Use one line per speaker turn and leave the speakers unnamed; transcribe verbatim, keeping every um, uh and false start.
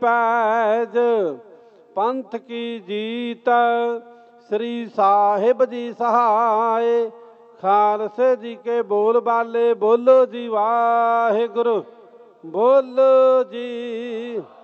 ਪੈਜ ਪੰਥ ਕੀ ਜੀਤ। ਸ੍ਰੀ ਸਾਹਿਬ ਜੀ ਸਹਾਏ ਖਾਲਸੇ ਜੀ ਕੇ ਬੋਲ ਬਾਲੇ। ਬੋਲੋ ਜੀ ਵਾਹਿਗੁਰੂ, ਬੋਲੋ ਜੀ।